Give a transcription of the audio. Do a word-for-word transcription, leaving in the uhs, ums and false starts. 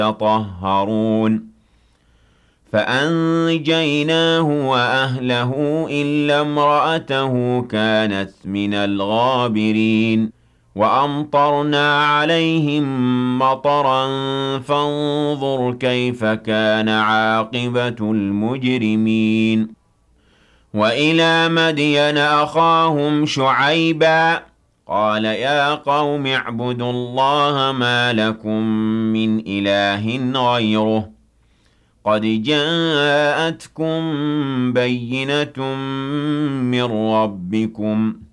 يطهرون فأنجيناه وأهله إلا امرأته كانت من الغابرين وأمطرنا عليهم مطرا فانظر كيف كان عاقبة المجرمين وإلى مدين أخاهم شعيبا قال يا قوم اعبدوا الله ما لكم من إله غيره قد جاءتكم بينة من ربكم